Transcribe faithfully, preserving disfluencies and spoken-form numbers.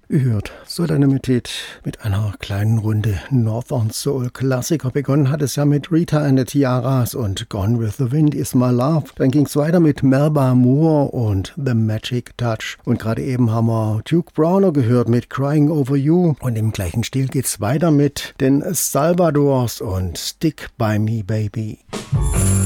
Gehört Southernität mit einer kleinen Runde Northern Soul Klassiker. Begonnen hat es ja mit Rita and the Tiaras und Gone with the Wind is My Love. Dann ging es weiter mit Melba Moore und The Magic Touch. Und gerade eben haben wir Duke Browner gehört mit Crying Over You. Und im gleichen Stil geht's weiter mit den Salvadors und Stick By Me Baby.